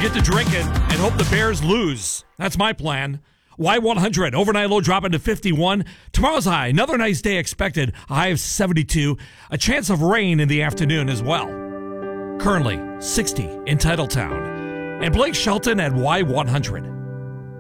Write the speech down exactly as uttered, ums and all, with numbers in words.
get to drinking and hope the Bears lose. That's my plan. Y one hundred, overnight low dropping to fifty-one. Tomorrow's high, another nice day expected, a high of seventy-two. A chance of rain in the afternoon as well. Currently, sixty in Titletown. And Blake Shelton at Y one hundred.